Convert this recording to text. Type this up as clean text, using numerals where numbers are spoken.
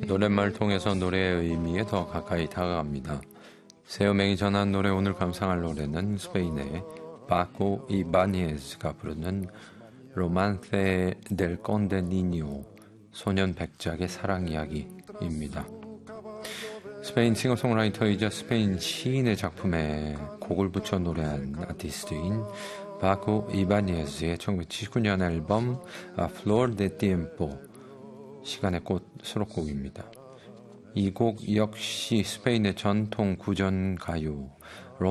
노랫말을 통해서 노래의 의미에 더 가까이 다가갑니다. 세요맹이 전한 노래, 오늘 감상할 노래는 스페인의 바코 이바니에즈가 부르는 로만세 델 콘데 니뇨, 소년 백작의 사랑 이야기입니다. 스페인 싱어송라이터이자 스페인 시인의 작품에 곡을 붙여 노래한 아티스트인 바코 이바니에즈의 1979년 앨범 Flor de Tiempo, 시간의 꽃 수록곡입니다. 이 곡 역시 스페인의 전통 구전 가요